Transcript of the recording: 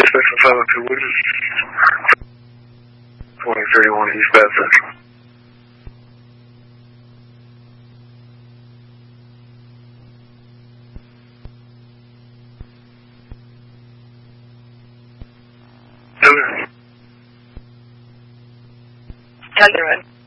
Station 702, what is 2031 East Bath Central? Tell you,